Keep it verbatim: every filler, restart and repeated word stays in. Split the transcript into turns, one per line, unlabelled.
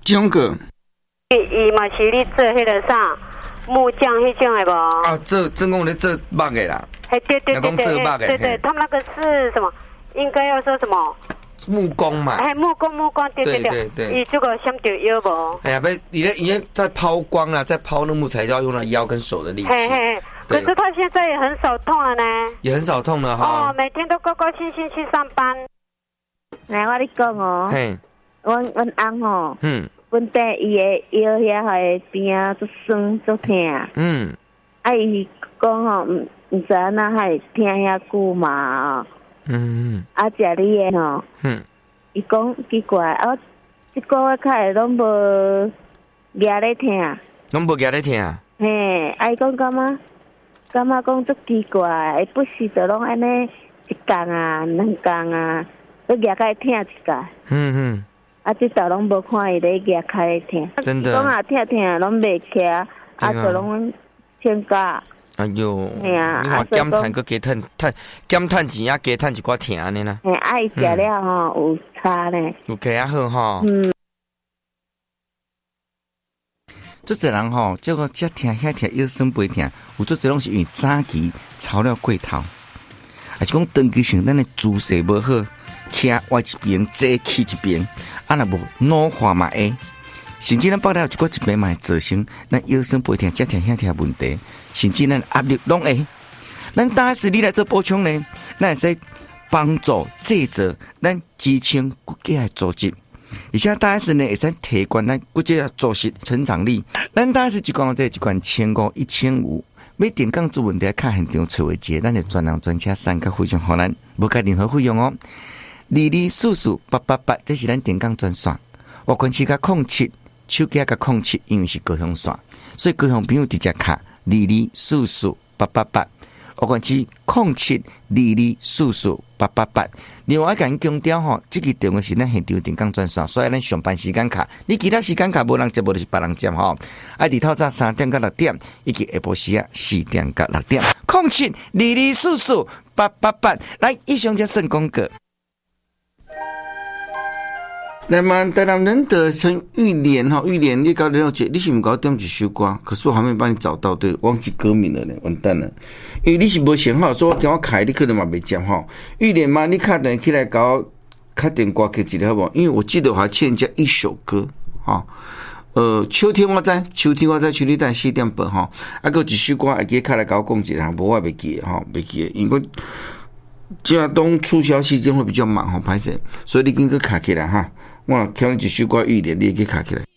这种个。
伊伊嘛是你做迄个啥木匠迄种的无？
啊，做真讲咧做肉的啦。
哎，对对对对对对，他们那个是什么？应该要说什么？
木工嘛。
哎，木工木工，对对对对。伊这个想着腰无？
哎呀，不，伊咧伊咧在抛光啊，在抛那木材要用到腰跟手的力气。
嘿嘿，可是他现在也很少痛了呢。也
很少痛了哈。
哦，每天都高高兴兴去上班。
来，我跟你讲哦。嘿。阮阮翁吼。嗯。阮爸伊个腰遐个边啊，足酸足痛。嗯。啊，伊讲吼，毋毋知影哪还听遐久嘛？嗯。啊，食你个吼。嗯。伊讲奇怪，啊，即个月开始拢无牙咧痛。
拢无牙咧痛。
嘿，啊，伊讲感觉感觉讲足奇怪，伊不时就拢安尼一工啊、两工啊，都牙开痛一下。嗯嗯。啊，这早拢无看伊咧牙开咧疼，
真的。
讲啊，疼疼拢袂起啊，啊，就拢请假。
哎呦，哎呀，你看减趁个加趁趁减趁钱啊，加趁一寡疼安尼啦。
哎，爱食了吼有差呢。
有加啊好吼。嗯。做侪人吼，这个遮疼遐疼，腰酸背疼，有做侪拢是因为早期操了过头，还是讲长期性咱的姿势无好。徛歪一边，坐起一边，啊，若无老化嘛会，甚至咱包了一寡疾病嘛会造成咱腰酸背痛、脚疼遐疼问题，甚至咱压力拢会。咱大是你来做补充呢，咱会使帮助制作咱支撑骨骼的组织，而且大是呢会使提高咱骨质的组织成长力。咱大是一罐这一罐千五、一千五。要电工做问题，卡现场找位接，咱就专人专车三个费用，互咱无加任何费用哦。二二四四八八八，这是咱电工专线。我关系甲控七，手机甲控七，因为是高雄线，所以高雄朋友直接卡二二四四八八八。我关系控七二二四四八八八。另外，甲强调吼，这个电话是咱现场电工专线，所以咱上班时间卡，你其他时间卡无人接，无就是别人接吼。啊，日头早三点到六点，以及下晡时啊四点到六点，控七二二四四八八八。来，以上就算广告。来嘛，台南人的陈玉莲哈，玉莲，你搞了解，你是不搞点一首歌？可是我还没帮你找到，对，忘记歌名了呢，完蛋了。因为你是无选好，所以我叫我开，你可能嘛没接哈。玉莲嘛，你卡等起来搞，卡点歌给一个好不好？因为我记得我还欠人家一首歌哈。呃，秋天我知，秋天我知，秋天等四点半哈。啊，个一首歌，会记卡来搞讲一下，无我袂记哈，袂记，因为这东促销时间会比较忙哈，歹势，所以你跟个卡起来哈。我叫你一首歌预练，你也可以卡起来。